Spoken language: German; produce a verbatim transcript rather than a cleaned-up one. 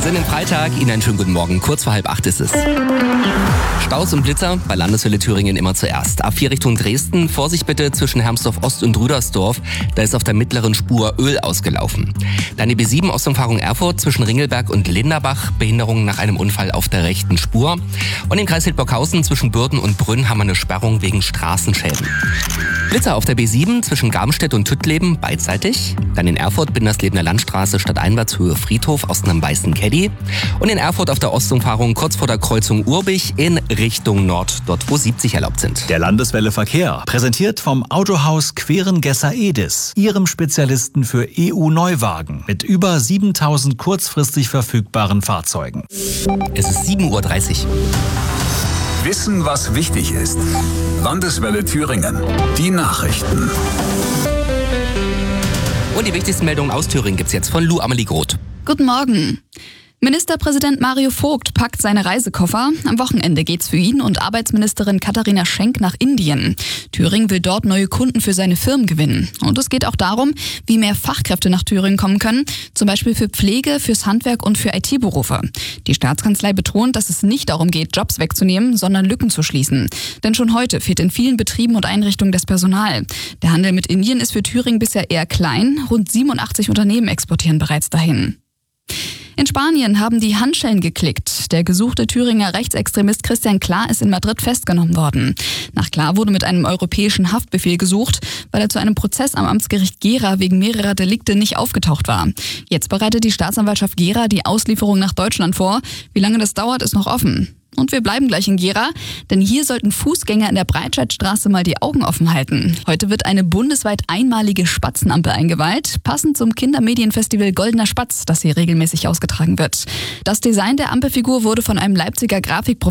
sind im Freitag. Ihnen einen schönen guten Morgen. Kurz vor halb acht ist es. Staus und Blitzer bei Landeswelle Thüringen immer zuerst. A vier Richtung Dresden. Vorsicht bitte zwischen Hermsdorf Ost und Rüdersdorf. Da ist auf der mittleren Spur Öl ausgelaufen. Dann die B sieben Ostumfahrung Erfurt zwischen Ringelberg und Linderbach. Behinderung nach einem Unfall auf der rechten Spur. Und im Kreis Hildburghausen zwischen Bürden und Brünn haben wir eine Sperrung wegen Straßenschäden. Blitzer auf der B sieben zwischen Garmstedt und Tüttleben beidseitig. Dann in Erfurt Binderslebener Landstraße stadteinwärts Höhe Friedhof aus einem weißen Caddy. Und in Erfurt auf der Ostumfahrung kurz vor der Kreuzung Urbich in Richtung Nord, dort wo siebzig erlaubt sind. Der Landeswelle Verkehr, präsentiert vom Autohaus Querengesser Edis, Ihrem Spezialisten für E U-Neuwagen mit über siebentausend kurzfristig verfügbaren Fahrzeugen. Es ist sieben Uhr dreißig. Wissen, was wichtig ist. Landeswelle Thüringen. Die Nachrichten. Und die wichtigsten Meldungen aus Thüringen gibt's jetzt von Lou Amelie Groth. Guten Morgen. Ministerpräsident Mario Vogt packt seine Reisekoffer. Am Wochenende geht's für ihn und Arbeitsministerin Katharina Schenk nach Indien. Thüringen will dort neue Kunden für seine Firmen gewinnen. Und es geht auch darum, wie mehr Fachkräfte nach Thüringen kommen können, zum Beispiel für Pflege, fürs Handwerk und für I T-Berufe. Die Staatskanzlei betont, dass es nicht darum geht, Jobs wegzunehmen, sondern Lücken zu schließen. Denn schon heute fehlt in vielen Betrieben und Einrichtungen das Personal. Der Handel mit Indien ist für Thüringen bisher eher klein. Rund siebenundachtzig Unternehmen exportieren bereits dahin. In Spanien haben die Handschellen geklickt. Der gesuchte Thüringer Rechtsextremist Christian Klar ist in Madrid festgenommen worden. Nach Klar wurde mit einem europäischen Haftbefehl gesucht, weil er zu einem Prozess am Amtsgericht Gera wegen mehrerer Delikte nicht aufgetaucht war. Jetzt bereitet die Staatsanwaltschaft Gera die Auslieferung nach Deutschland vor. Wie lange das dauert, ist noch offen. Und wir bleiben gleich in Gera, denn hier sollten Fußgänger in der Breitscheidstraße mal die Augen offen halten. Heute wird eine bundesweit einmalige Spatzenampel eingeweiht, passend zum Kindermedienfestival Goldener Spatz, das hier regelmäßig ausgetragen wird. Das Design der Ampelfigur wurde von einem Leipziger Grafikprofessor